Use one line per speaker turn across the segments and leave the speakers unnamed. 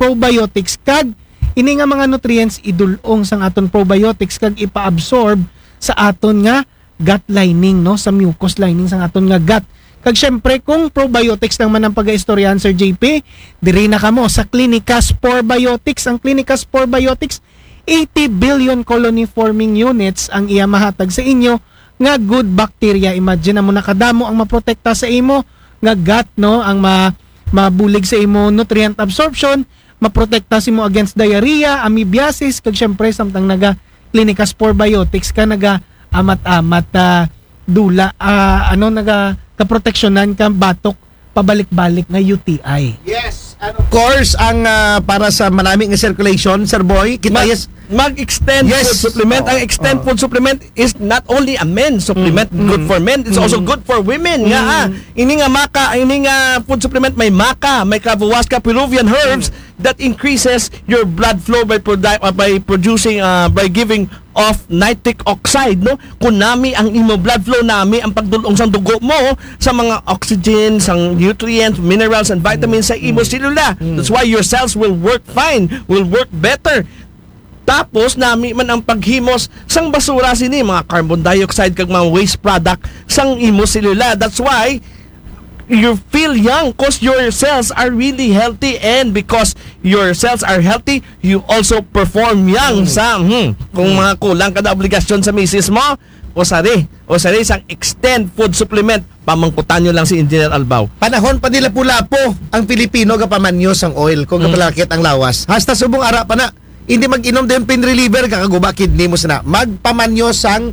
probiotics kag ini nga mga nutrients idulong sang aton probiotics kag ipaabsorb sa aton nga gut lining, no, sa mucous lining sang aton nga gut. Kag syempre kung probiotics lang man ang pag-istoryahan, Sir JP, diri na kamo sa Clinica Spore Biotics. Ang Clinica Spore Biotics, 80 billion colony forming units ang iya mahatag sa inyo nga good bacteria. Imagine na mo nakadamo ang maprotekta sa imo nga gut, no, ang mabulig sa imo nutrient absorption, maprotekta si mo against diarrhea, amoebiasis, kag syempre samtang naga Clinica Spore Biotics ka naga amat-amat dula naga kaproteksyonan ka batok pabalik-balik nga UTI.
Yes, and of course ang para sa maraming circulation, Sir Boy, kita
mag-extend food supplement. Ang extend food supplement is not only a men's supplement, good for men, it's also good for women. Ini nga food supplement may maca, may Kavahuasca Peruvian herbs that increases your blood flow by giving off nitric oxide, no? Kunami ang imo blood flow nami ang pagdulong sang dugo mo sa mga oxygen, sang nutrients, minerals and vitamins sa imo selula. That's why your cells will work fine, will work better. Tapos nami man ang paghimos sang basura sini mga carbon dioxide kag mga waste product sang imo selula. That's why you feel young because your cells are really healthy, and because your cells are healthy, you also perform young kung mga kulang ka na obligasyon sa misis mo, o sari sang extend food supplement, pamangkutan nyo lang si Engineer Albao.
Panahon pa nila pula po ang Pilipino kapamanyo sang oil kung kapalakit ang lawas. Hasta subong ara pa na hindi mag-inom din pain reliever kakaguba kidney mo sana. Magpamanyo sang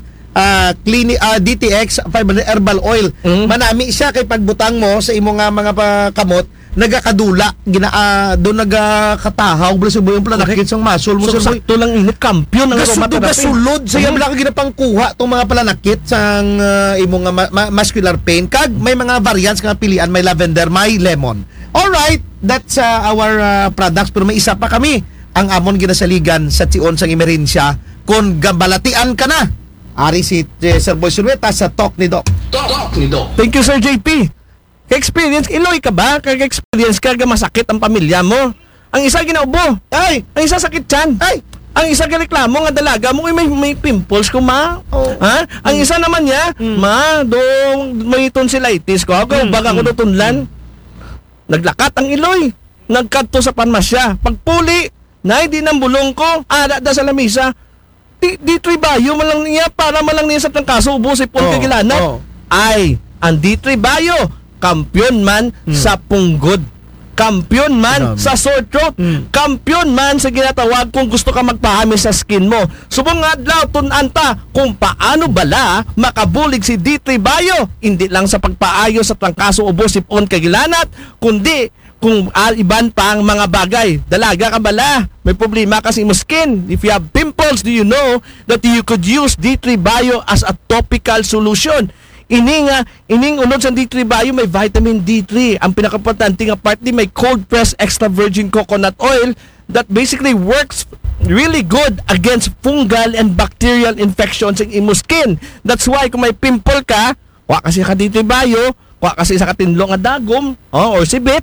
DTX 500 herbal oil. Manami siya kay pagbutang mo sa imo nga mga kamot nagakadula do nagakatahaw blas mo yung planakit sang muscle mo.
So sakto lang init kampiyon ang
aromatherapy. Sulod sa iyang lang ginapangkuha tong mga planakit sang imo nga muscular pain kag may mga variants nga pilian, may lavender, may lemon. All right, that's our products, pero may isa pa kami ang amon ginasaligan sa tion sang emerensya kung gabalatian ka na. Ari si Sir Boy Sulweta sa Talk ni Doc.
Thank you, Sir JP. Ka-experience, iloy ka ba? Ka-experience ka, masakit ang pamilya mo. Ang isa ginaubo. Ay! Ang isa sakit tiyan. Ay! Ang isa reklamo nga dalaga mo may pimples ko, ma. Ha? Ang isa naman niya, ma, may tonsillitis ko. Ako, baga ko tunlan. Naglakat ang iloy. Nagkadto sa panmasya. Pagpuli, di nang bulong ko, ada da sa lamisa. D3 Bio malang niya para malang niya sa tangkaso ubos si Paul Kagilanat. Ay, ang D3 Bio kampiyon man sa punggod, kampiyon man sa sore throat, kampiyon man sa ginatawag kung gusto ka magpahamis sa skin mo. Subong adlaw tunanta kung paano bala makabulig si D3 Bio, hindi lang sa pagpaayo sa tangkaso ubos si Paul Kagilanat, kundi kung iban pang mga bagay. Dalaga ka bala, may problema kasi mo skin. If you have pimples, do you know that you could use D3 Bio as a topical solution? Ining unod sa D3 Bio may vitamin D3. Ang pinaka-importante nga part di may cold pressed extra virgin coconut oil that basically works really good against fungal and bacterial infections in imo skin. That's why kung may pimple ka, wa kasi ka D3 Bio, wa kasi sa katinlo nga dagom, or sibit,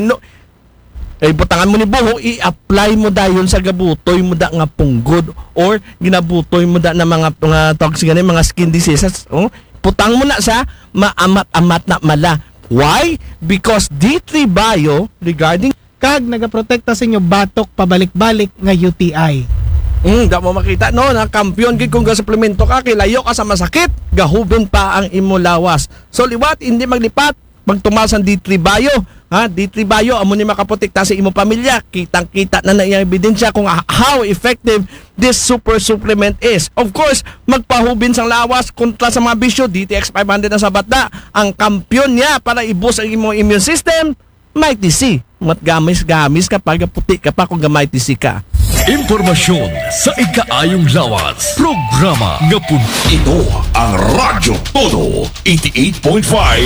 butangan mo ni buho, i-apply mo dayon sa gabutoy mo da nga punggod or ginabutoy mo da na mga toxic mga skin diseases. Putang mo na sa maamat-amat na mala. Why? Because D3 Bio regarding
kag nagaprotekta sa inyo batok pabalik-balik nga UTI.
Da mo makita no, na kampiyon gid kung ga-suplemento ka kay layo ka sa masakit, gahuben pa ang imo lawas. So liwat hindi maglipat pagtumal sa D3 Bio. D3 Bio amo ni makaprotekta sa imo pamilya. Kitang-kita na iyang ebidensya kung how effective this super supplement is. Of course, magpahubin sang lawas kontra sa mga bisyo. DTX 500 na sa bata. Ang kampiyon niya para i-boost ang imong immune system, Mighty C. Matgamis-gamis kapag puti ka pa kung Mighty C ka.
Impormasyon sa ikaayong lawas. Programa nga ito ang Radyo Todo 88.5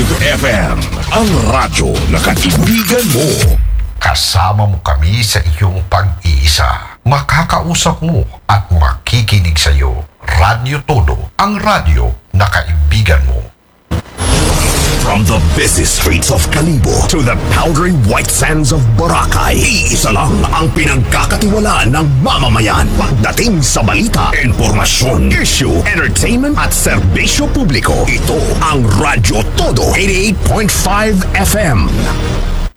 FM. Ang radyo na kaibigan mo.
Kasama mo kami sa iyong pag-iisa. Makakausap mo at makikinig sa iyo. Radyo Todo, ang radyo na kaibigan mo.
From the busy streets of Kalibo to the powdery white sands of Boracay, iisa lang ang pinagkakatiwalaan ng mamamayan pagdating sa balita, impormasyon, issue, entertainment at serbisyo publiko. Ito ang Radyo Todo 88.5 FM.